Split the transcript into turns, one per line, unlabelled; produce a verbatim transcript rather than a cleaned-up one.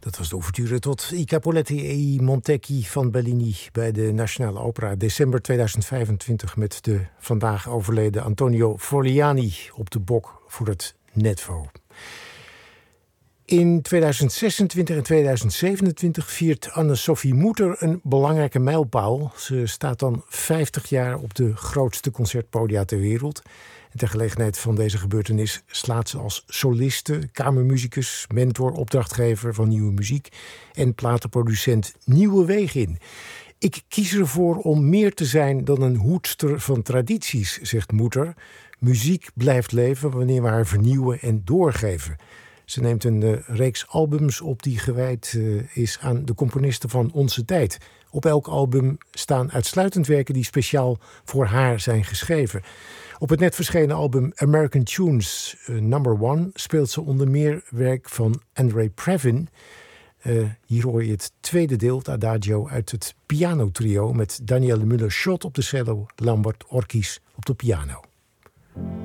Dat was de ouverture tot I Capoletti e i Montecchi van Bellini bij de Nationale Opera. December tweeduizend vijfentwintig met de vandaag overleden Antonio Forliani op de bok voor het Netvo. In tweeduizend zesentwintig en tweeduizend zevenentwintig viert Anne-Sophie Mutter een belangrijke mijlpaal. Ze staat dan vijftig jaar op de grootste concertpodia ter wereld. En ter gelegenheid van deze gebeurtenis slaat ze als soliste, kamermuzikus, mentor, opdrachtgever van nieuwe muziek en platenproducent nieuwe wegen in. Ik kies ervoor om meer te zijn dan een hoedster van tradities, zegt Mutter. Muziek blijft leven wanneer we haar vernieuwen en doorgeven. Ze neemt een uh, reeks albums op die gewijd uh, is aan de componisten van onze tijd. Op elk album staan uitsluitend werken die speciaal voor haar zijn geschreven. Op het net verschenen album American Tunes uh, Number One speelt ze onder meer werk van Andre Previn. Uh, hier hoor je het tweede deel, het Adagio, uit het pianotrio met Daniele Müller-Schott op de cello, Lambert Orkies op de piano.